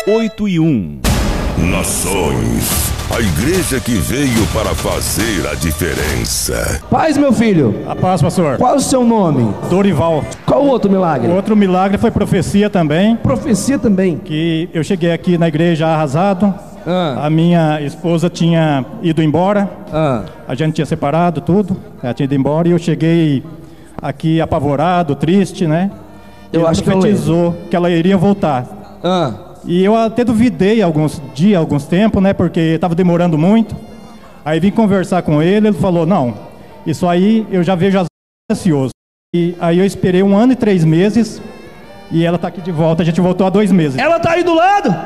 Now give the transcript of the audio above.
8:1. Nações, a igreja que veio para fazer a diferença. Paz, meu filho. A paz, pastor. Qual é o seu nome? Dorival. Qual o outro milagre? Outro milagre foi profecia também. Profecia também. Que eu cheguei aqui na igreja arrasado. A minha esposa tinha ido embora. A gente tinha separado tudo. Ela tinha ido embora e eu cheguei aqui apavorado, triste, né? Eu acho que ela profetizou que ela iria voltar. E eu até duvidei alguns dias, alguns tempos, né? Porque estava demorando muito. Aí vim conversar com ele, ele falou, não, isso aí eu já vejo ansioso. E aí eu esperei 1 ano e 3 meses e ela está aqui de volta, a gente voltou há 2 meses. Ela tá aí do lado?